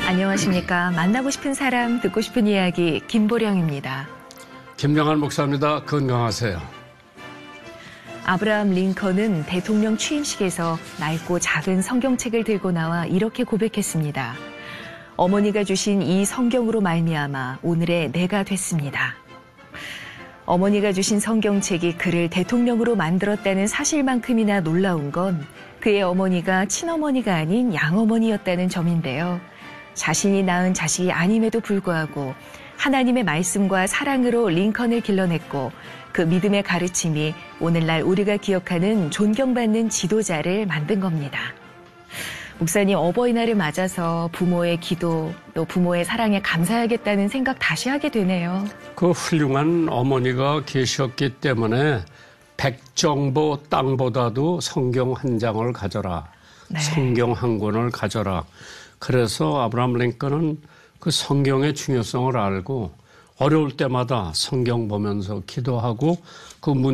안녕하십니까. 만나고 싶은 사람, 듣고 싶은 이야기 김보령입니다. 김영환 목사입니다. 건강하세요. 아브라함 링컨은 대통령 취임식에서 낡고 작은 성경책을 들고 나와 이렇게 고백했습니다. 어머니가 주신 이 성경으로 말미암아 오늘의 내가 됐습니다. 어머니가 주신 성경책이 그를 대통령으로 만들었다는 사실만큼이나 놀라운 건 그의 어머니가 친어머니가 아닌 양어머니였다는 점인데요. 자신이 낳은 자식이 아님에도 불구하고 하나님의 말씀과 사랑으로 링컨을 길러냈고 그 믿음의 가르침이 오늘날 우리가 기억하는 존경받는 지도자를 만든 겁니다. 목사님, 어버이날을 맞아서 부모의 기도 또 부모의 사랑에 감사하겠다는 생각 다시 하게 되네요. 그 훌륭한 어머니가 계셨기 때문에 백정보 땅보다도 성경 한 장을 가져라. 네. 성경 한 권을 가져라. 그래서 아브라함 링컨은 그 성경의 중요성을 알고 어려울 때마다 성경 보면서 기도하고 그